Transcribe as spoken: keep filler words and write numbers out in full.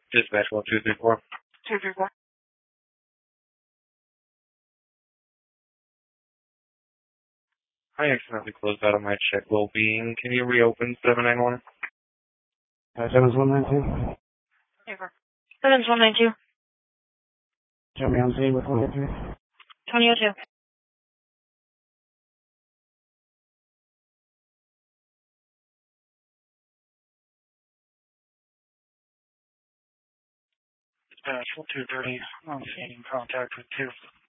Dispatch one two three four. two three four. I accidentally closed out of my check well-being. Can you reopen seven nine one? Uh, seven one nine two. seven one nine two. Show me on scene with one eight three. twenty oh two. Dispatch one two thirty. I'm seeing contact with two.